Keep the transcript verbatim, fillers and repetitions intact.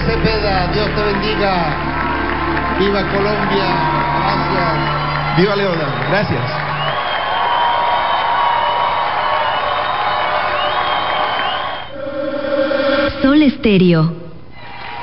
Cepeda, Dios te bendiga. Viva Colombia, gracias. Viva Leona, gracias. Sol Estéreo.